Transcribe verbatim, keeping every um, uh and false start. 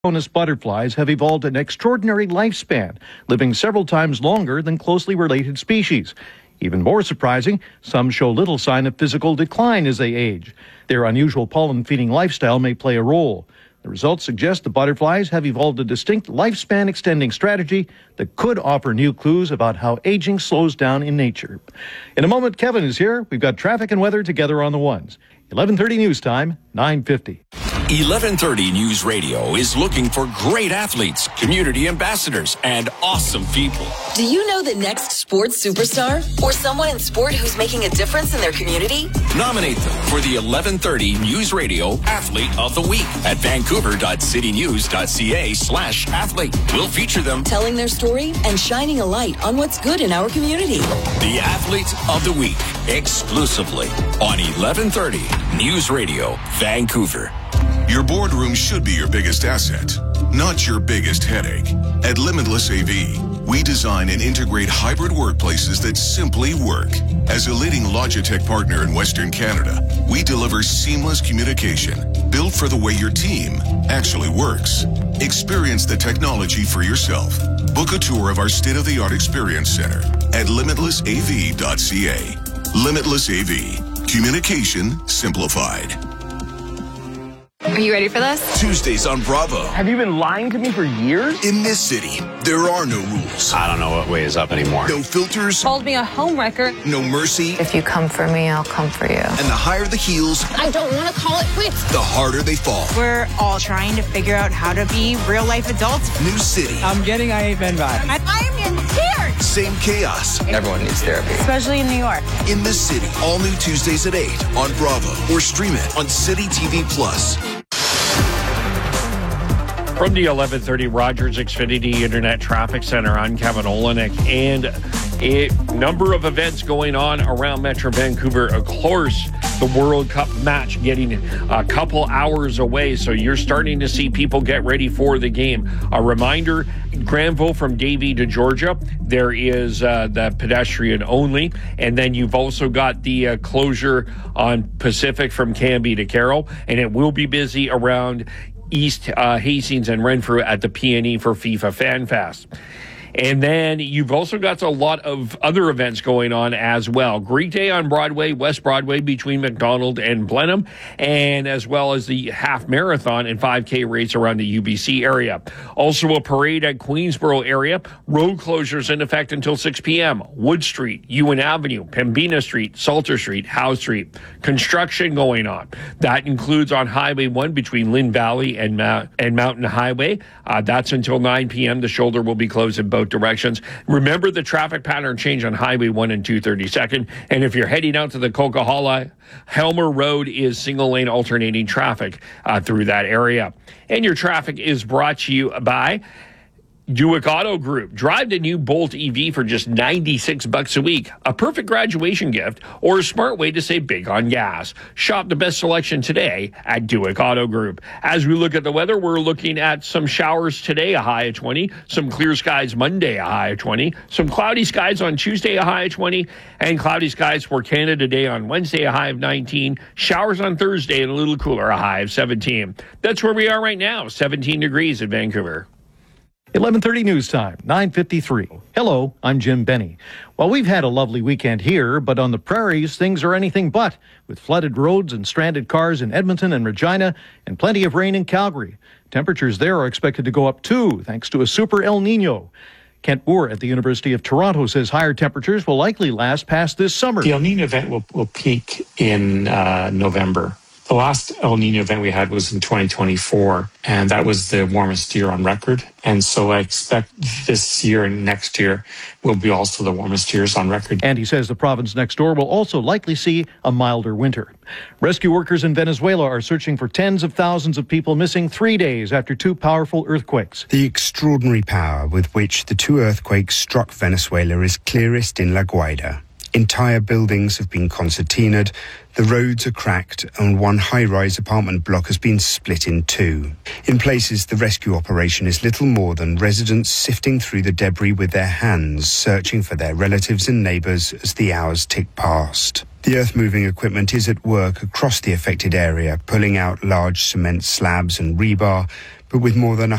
Bonus butterflies have evolved an extraordinary lifespan, living several times longer than closely related species. Even more surprising, some show little sign of physical decline as they age. Their unusual pollen-feeding lifestyle may play a role. The results suggest the butterflies have evolved a distinct lifespan-extending strategy that could offer new clues about how aging slows down in nature. In a moment, Kevin is here. We've got traffic and weather together on the ones. eleven thirty news time, nine fifty. eleven thirty News Radio is looking for great athletes, community ambassadors, and awesome people. Do you know the next sports superstar or someone in sport who's making a difference in their community? Nominate them for the eleven thirty News Radio Athlete of the Week at vancouver.citynews.ca slash athlete. We'll feature them telling their story and shining a light on what's good in our community. The Athlete of the Week, exclusively on eleven thirty News Radio, Vancouver. Your boardroom should be your biggest asset, not your biggest headache. At Limitless A V, we design and integrate hybrid workplaces that simply work. As a leading Logitech partner in Western Canada, we deliver seamless communication built for the way your team actually works. Experience the technology for yourself. Book a tour of our state-of-the-art experience center at limitless a v dot c a. Limitless A V. Communication simplified. Are you ready for this? Tuesdays on Bravo. Have you been lying to me for years? In this city, there are no rules. I don't know what way is up anymore. No filters. Called me a homewrecker. No mercy. If you come for me, I'll come for you. And the higher the heels, I don't want to call it quits. The harder they fall. We're all trying to figure out how to be real life adults. New city. I'm getting I Ain't Been Bad. I, I'm in tears. Same chaos. Everyone needs therapy. Especially in New York. In this city, all new Tuesdays at eight on Bravo or stream it on City T V Plus. From the eleven thirty Rogers Xfinity Internet Traffic Center, I'm Kevin Olenek, and a number of events going on around Metro Vancouver. Of course, the World Cup match getting a couple hours away, so you're starting to see people get ready for the game. A reminder, Granville from Davie to Georgia, there is uh, the pedestrian only, and then you've also got the uh, closure on Pacific from Cambie to Carroll, and it will be busy around East uh, Hastings and Renfrew at the P and E for FIFA Fan Fest. And then you've also got a lot of other events going on as well. Greek Day on Broadway, West Broadway between McDonald and Blenheim, and as well as the half marathon and five K race around the U B C area. Also a parade at Queensboro area. Road closures in effect until six p.m. Wood Street, Ewan Avenue, Pembina Street, Salter Street, Howe Street. Construction going on. That includes on Highway one between Lynn Valley and, Ma- and Mountain Highway. Uh, that's until nine p.m. The shoulder will be closed in both directions. Remember the traffic pattern change on Highway one and two thirty-second. And if you're heading out to the Coquihalla, Helmer Road is single lane alternating traffic uh, through that area. And your traffic is brought to you by Duick Auto Group. Drive the new Bolt E V for just ninety-six bucks a week. A perfect graduation gift or a smart way to save big on gas. Shop the best selection today at Duick Auto Group. As we look at the weather, we're looking at some showers today, a high of twenty. Some clear skies Monday, a high of twenty. Some cloudy skies on Tuesday, a high of twenty. And cloudy skies for Canada Day on Wednesday, a high of nineteen. Showers on Thursday and a little cooler, a high of seventeen. That's where we are right now, seventeen degrees in Vancouver. eleven thirty news time, nine fifty-three. Hello, I'm Jim Benny. Well, we've had a lovely weekend here, but on the prairies, things are anything but, with flooded roads and stranded cars in Edmonton and Regina, and plenty of rain in Calgary. Temperatures there are expected to go up too, thanks to a super El Nino. Kent Moore at the University of Toronto says higher temperatures will likely last past this summer. The El Nino event will, will peak in uh, November. The last El Nino event we had was in twenty twenty-four, and that was the warmest year on record. And so I expect this year and next year will be also the warmest years on record. And he says the province next door will also likely see a milder winter. Rescue workers in Venezuela are searching for tens of thousands of people missing three days after two powerful earthquakes. The extraordinary power with which the two earthquakes struck Venezuela is clearest in La Guaira. Entire buildings have been concertinaed, the roads are cracked, and one high-rise apartment block has been split in two. In places, the rescue operation is little more than residents sifting through the debris with their hands, searching for their relatives and neighbours as the hours tick past. The earth-moving equipment is at work across the affected area, pulling out large cement slabs and rebar, but with more than